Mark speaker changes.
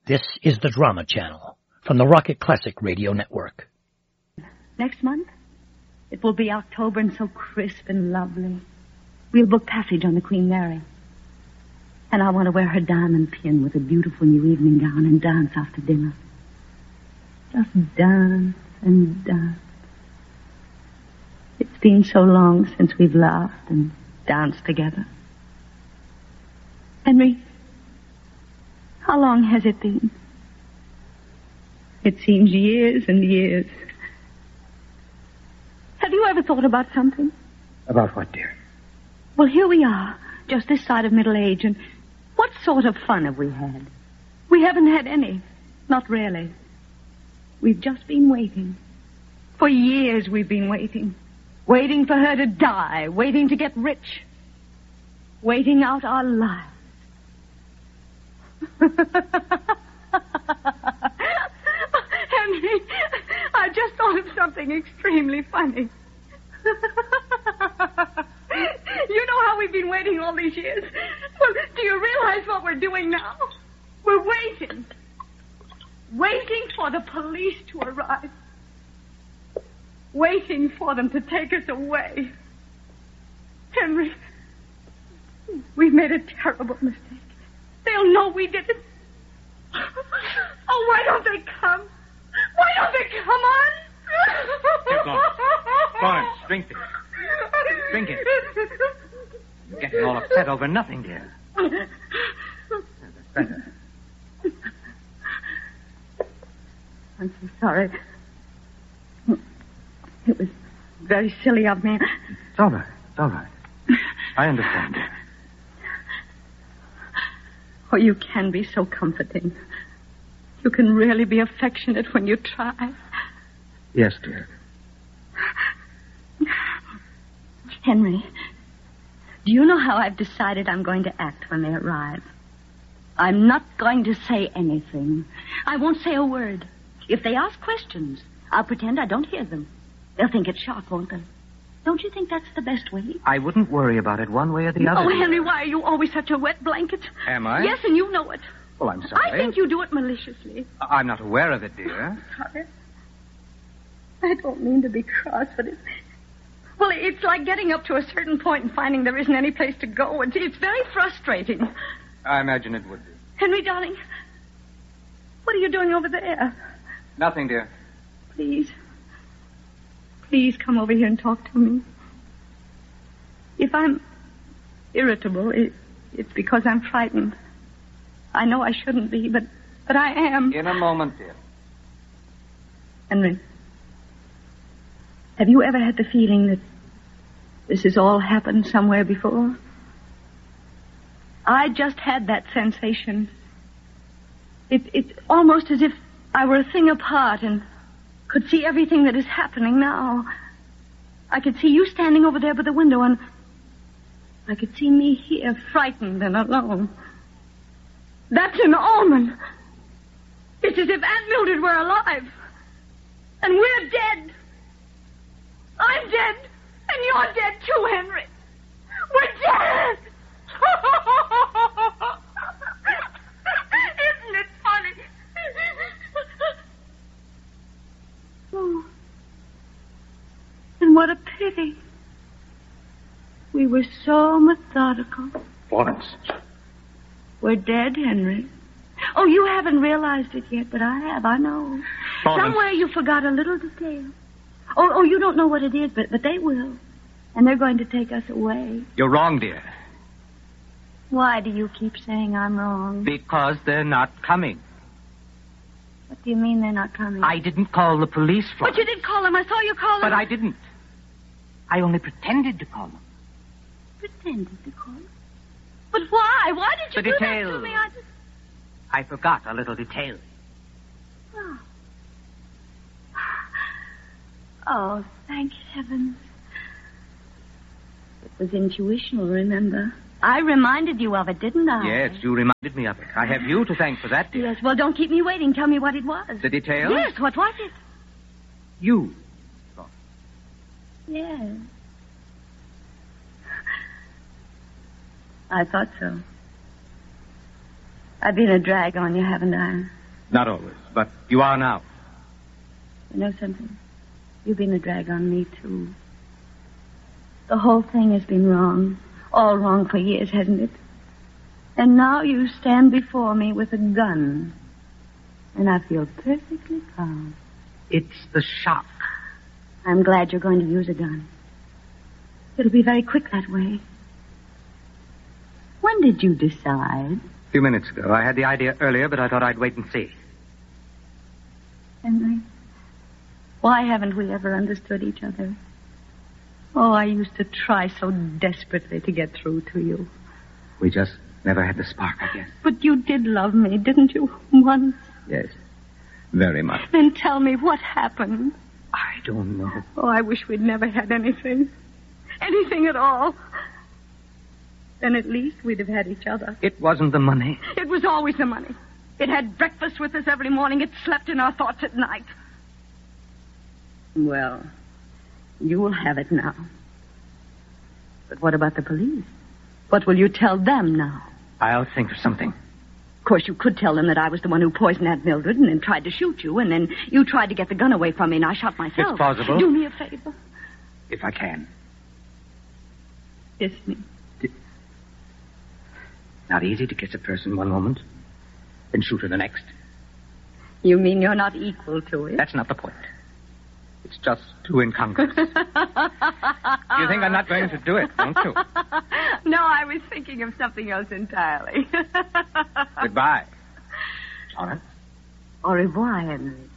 Speaker 1: This is the Drama Channel from the Rocket Classic Radio Network.
Speaker 2: Next month, it will be October and so crisp and lovely. We'll book passage on the Queen Mary. And I want to wear her diamond pin with a beautiful new evening gown and dance after dinner. Just dance and dance. It's been so long since we've laughed and danced together. Henry, how long has it been? It seems years and years. Have you ever thought about something?
Speaker 3: About what, dear?
Speaker 2: Well, here we are, just this side of middle age, and what sort of fun have we had? We haven't had any. Not really. We've just been waiting. For years we've been waiting. Waiting for her to die. Waiting to get rich. Waiting out our lives. Henry, I just thought of something extremely funny. You know how we've been waiting all these years? Well, do you realize what we're doing now? We're waiting. Waiting for the police to arrive. Waiting for them to take us away. Henry, we've made a terrible mistake. They'll know we did it. Oh, why don't they come? Why don't they come on?
Speaker 3: Here, Florence, drink this. Drink it. You're getting all upset over nothing, dear. That's better.
Speaker 2: I'm so sorry. It was very silly of me.
Speaker 3: It's all right. It's all right. I understand, dear.
Speaker 2: Oh, you can be so comforting. You can really be affectionate when you try.
Speaker 3: Yes, dear.
Speaker 2: Henry, do you know how I've decided I'm going to act when they arrive? I'm not going to say anything. I won't say a word. If they ask questions, I'll pretend I don't hear them. They'll think it's shock, won't they? Don't you think that's the best way?
Speaker 3: I wouldn't worry about it one way or the other.
Speaker 2: Oh, Henry, why are you always such a wet blanket?
Speaker 3: Am I?
Speaker 2: Yes, and you know it.
Speaker 3: Well, I'm sorry.
Speaker 2: I think you do it maliciously.
Speaker 3: I'm not aware of it, dear.
Speaker 2: Sorry. I don't mean to be cross, but it's like getting up to a certain point and finding there isn't any place to go. It's very frustrating.
Speaker 3: I imagine it would be.
Speaker 2: Henry, darling, what are you doing over there?
Speaker 3: Nothing, dear.
Speaker 2: Please come over here and talk to me. If I'm irritable, it's because I'm frightened. I know I shouldn't be, but I am.
Speaker 3: In a moment, dear.
Speaker 2: Henry, have you ever had the feeling that this has all happened somewhere before? I just had that sensation. It's almost as if I were a thing apart and could see everything that is happening now. I could see you standing over there by the window, and I could see me here, frightened and alone. That's an omen. It's as if Aunt Mildred were alive. And we're dead. I'm dead. And you're dead too, Henry. We're dead. Isn't it funny? Oh. And what a pity. We were so methodical.
Speaker 3: Florence.
Speaker 2: We're dead, Henry. Oh, you haven't realized it yet, but I have. I know.
Speaker 3: Florence.
Speaker 2: Somewhere you forgot a little detail. Oh, you don't know what it is, but they will. And they're going to take us away.
Speaker 3: You're wrong, dear.
Speaker 2: Why do you keep saying I'm wrong?
Speaker 3: Because they're not coming.
Speaker 2: What do you mean they're not coming?
Speaker 3: I didn't call the police, Florence.
Speaker 2: But you did call them. I saw you call them.
Speaker 3: But I didn't. I only pretended to call them.
Speaker 2: Pretended to call them? But why? Why did you
Speaker 3: The
Speaker 2: do
Speaker 3: detail.
Speaker 2: that to me?
Speaker 3: I forgot a little detail.
Speaker 2: Oh, thank heavens. It was intuition, remember? I reminded you of it, didn't I?
Speaker 3: Yes, you reminded me of it. I have you to thank for that, dear.
Speaker 2: Yes, well, don't keep me waiting. Tell me what it was.
Speaker 3: The detail?
Speaker 2: Yes, what was it?
Speaker 3: You.
Speaker 2: Yes. I thought so. I've been a drag on you, haven't I?
Speaker 3: Not always, but you are now.
Speaker 2: You know something? You've been a drag on me, too. The whole thing has been wrong. All wrong for years, hasn't it? And now you stand before me with a gun. And I feel perfectly calm.
Speaker 3: It's the shock.
Speaker 2: I'm glad you're going to use a gun. It'll be very quick that way. When did you decide?
Speaker 3: A few minutes ago. I had the idea earlier, but I thought I'd wait and see.
Speaker 2: Henry, why haven't we ever understood each other? Oh, I used to try so desperately to get through to you.
Speaker 3: We just never had the spark, I guess.
Speaker 2: But you did love me, didn't you? Once.
Speaker 3: Yes, very much.
Speaker 2: Then tell me what happened.
Speaker 3: I don't know.
Speaker 2: Oh, I wish we'd never had anything. Anything at all. Then at least we'd have had each other.
Speaker 3: It wasn't the money.
Speaker 2: It was always the money. It had breakfast with us every morning. It slept in our thoughts at night. Well, you'll have it now. But what about the police? What will you tell them now?
Speaker 3: I'll think of something.
Speaker 2: Of course, you could tell them that I was the one who poisoned Aunt Mildred and then tried to shoot you, and then you tried to get the gun away from me, and I shot myself.
Speaker 3: It's plausible.
Speaker 2: Do me a favor.
Speaker 3: If I can.
Speaker 2: Kiss me.
Speaker 3: Not easy to kiss a person one moment, then shoot her the next.
Speaker 2: You mean you're not equal to it?
Speaker 3: That's not the point. It's just too incongruous. You think I'm not going to do it, don't you?
Speaker 2: No, I was thinking of something else entirely.
Speaker 3: Goodbye, Florence.
Speaker 2: Au revoir, Henry.